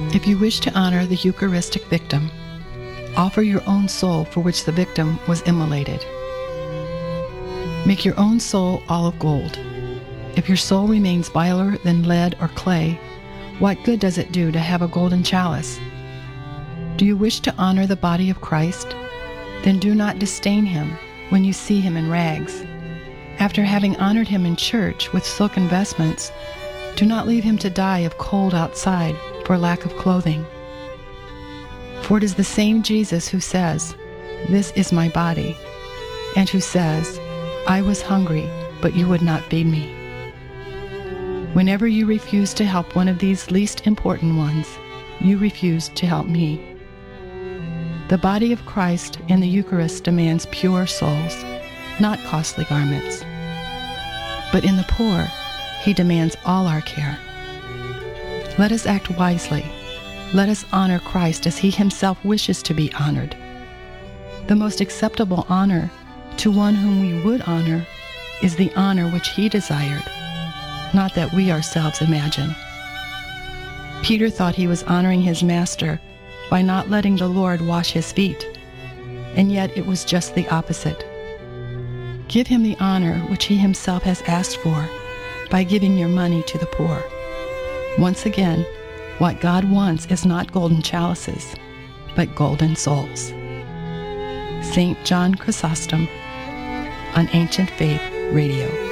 If you wish to honor the Eucharistic victim, offer your own soul for which the victim was immolated. Make your own soul all of gold. If your soul remains viler than lead or clay, what good does it do to have a golden chalice? Do you wish to honor the body of Christ? Then do not disdain him when you see him in rags. After having honored him in church with silken vestments, do not leave him to die of cold outside for lack of clothing. For it is the same Jesus who says, "This is my body," and who says, "I was hungry, but you would not feed me." Whenever you refuse to help one of these least important ones, you refuse to help me. The body of Christ in the Eucharist demands pure souls, not costly garments. But in the poor, he demands all our care. Let us act wisely. Let us honor Christ as he himself wishes to be honored. The most acceptable honor to one whom we would honor is the honor which he desired, not that we ourselves imagine. Peter thought he was honoring his master by not letting the Lord wash his feet, and yet it was just the opposite. Give him the honor which he himself has asked for by giving your money to the poor. Once again, what God wants is not golden chalices, but golden souls. St. John Chrysostom on Ancient Faith Radio.